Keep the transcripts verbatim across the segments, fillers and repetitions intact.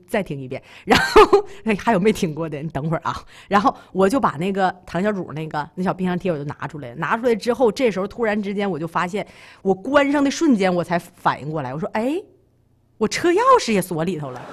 再听一遍。然后还有没听过的，你等会儿啊。然后我就把那个糖小煮那个那小冰箱贴我就拿出来，拿出来之后，这时候突然之间我就发现，我关上的瞬间我才反应过来，我说哎，我车钥匙也锁里头了。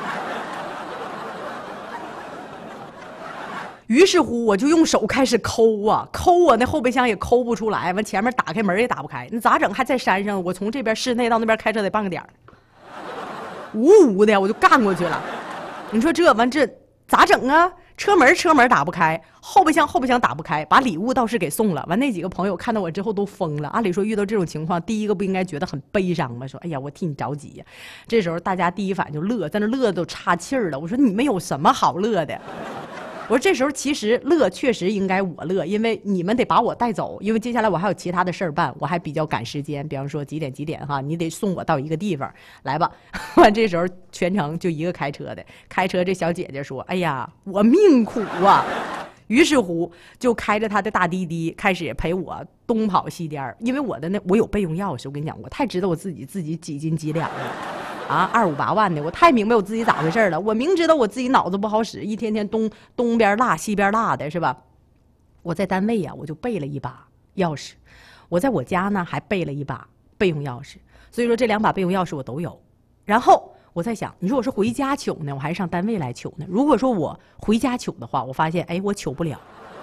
于是乎，我就用手开始抠啊，抠我那后备箱也抠不出来，完前面打开门也打不开，那咋整？还在山上，我从这边室内到那边开车得半个点儿，呜呜的我就干过去了。你说这完这咋整啊？车门车门打不开，后备箱后备箱打不开，把礼物倒是给送了。完那几个朋友看到我之后都疯了。按理说遇到这种情况，第一个不应该觉得很悲伤吗？说哎呀，我替你着急呀。这时候大家第一反应就乐，在那乐的都岔气儿了。我说你们有什么好乐的？我说这时候其实乐确实应该我乐，因为你们得把我带走，因为接下来我还有其他的事儿办，我还比较赶时间。比方说几点几点哈，你得送我到一个地方来吧。完这时候全程就一个开车的，开车这小姐姐说：“哎呀，我命苦啊！”于是乎就开着他的大滴滴开始陪我东跑西颠，因为我的那我有备用钥匙，我跟你讲，我太知道我自己自己几斤几两了。啊，二五八万的，我太明白我自己咋回事了。我明知道我自己脑子不好使，一天天东东边落西边落的，是吧？我在单位呀、啊，我就备了一把钥匙；我在我家呢，还备了一把备用钥匙。所以说这两把备用钥匙我都有。然后我在想，你说我是回家取呢，我还是上单位来取呢？如果说我回家取的话，我发现，哎，我取不了。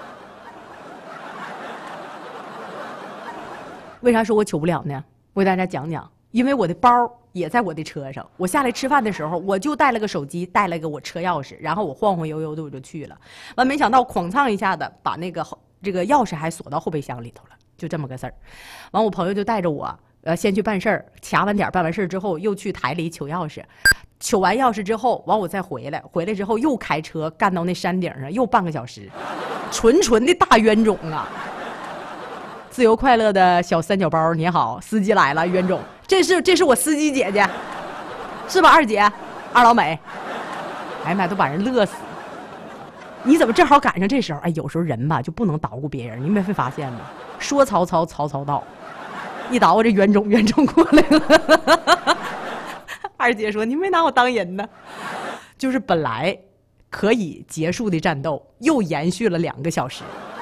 为啥说我取不了呢？我给大家讲讲。因为我的包也在我的车上，我下来吃饭的时候，我就带了个手机，带了个我车钥匙，然后我晃晃悠悠的我就去了。完，没想到哐蹭一下子把那个这个钥匙还锁到后备箱里头了，就这么个事儿。完，我朋友就带着我，呃，先去办事儿，掐完点办完事儿之后，又去台里取钥匙，取完钥匙之后，完我再回来，回来之后又开车干到那山顶上，又半个小时，纯纯的大冤种啊！自由快乐的小三角包，你好，司机来了，冤种，这是这是我司机姐姐，是吧？二姐，二老美，哎呀妈，都把人乐死。你怎么正好赶上这时候？哎，有时候人吧就不能捣鼓别人，你没发现吗？说曹操，曹操到，一捣鼓这冤种，冤种过来了。二姐说：“你没拿我当人呢。”就是本来可以结束的战斗，又延续了两个小时。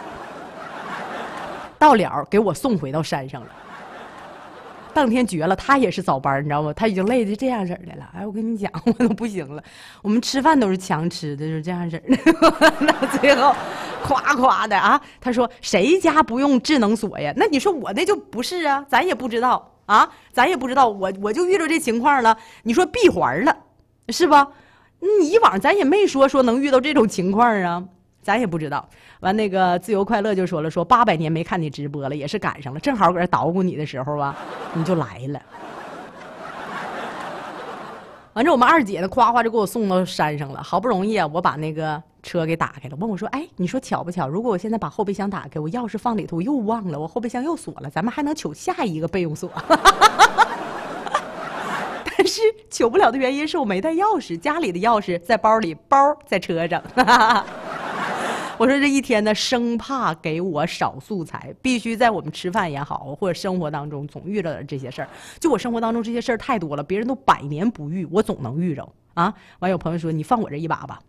到了给我送回到山上了，当天绝了，他也是早班，你知道吗？他已经累得这样式的了。哎，我跟你讲，我都不行了。我们吃饭都是强吃的，就是这样式的。到最后，夸夸的啊，他说谁家不用智能锁呀？那你说我那就不是啊，咱也不知道啊，咱也不知道。我我就遇到这情况了，你说闭环了，是吧？你以往咱也没说说能遇到这种情况啊。咱也不知道。完那个自由快乐就说了，说八百年没看你直播了，也是赶上了，正好搁这捣鼓你的时候啊，你就来了。完之后我们二姐呢，夸夸就给我送到山上了，好不容易啊，我把那个车给打开了，问我说：“哎，你说巧不巧？如果我现在把后备箱打开，我钥匙放里头，我又忘了，我后备箱又锁了，咱们还能取下一个备用锁。”但是取不了的原因是我没带钥匙，家里的钥匙在包里，包在车上。我说这一天呢，生怕给我少素材，必须在我们吃饭也好，或者生活当中总遇到点这些事儿。就我生活当中这些事儿太多了，别人都百年不遇，我总能遇着啊。完有朋友说你放我这一把吧，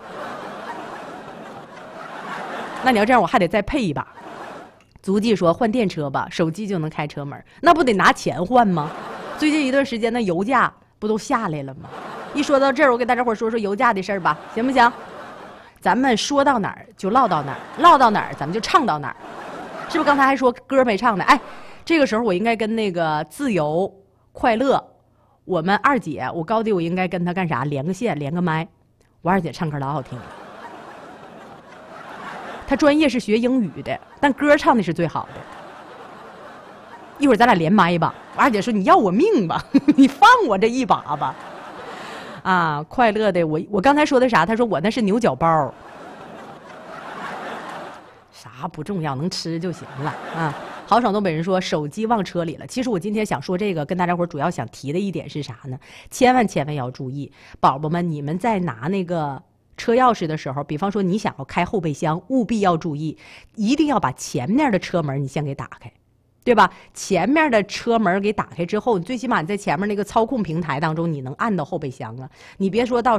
那你要这样我还得再配一把。足迹说换电车吧，手机就能开车门，那不得拿钱换吗？最近一段时间那油价不都下来了吗？一说到这儿，我给大家伙说说油价的事儿吧，行不行？咱们说到哪儿就唠到哪儿，唠到哪儿咱们就唱到哪儿，是不是？刚才还说歌没唱呢？哎，这个时候我应该跟那个自由快乐，我们二姐，我高低我应该跟她干啥？连个线，连个麦。我二姐唱歌老好听了，她专业是学英语的，但歌唱的是最好的。一会儿咱俩连麦吧。我二姐说：“你要我命吧，你放我这一把吧。”啊，快乐的我，我刚才说的啥？他说我那是牛角包，啥不重要，能吃就行了啊。豪爽东北人说手机忘车里了。其实我今天想说这个，跟大家伙主要想提的一点是啥呢？千万千万要注意，宝宝们，你们在拿那个车钥匙的时候，比方说你想要开后备箱，务必要注意，一定要把前面的车门你先给打开。对吧？前面的车门给打开之后，你最起码你在前面那个操控平台当中，你能按到后备箱啊。你别说到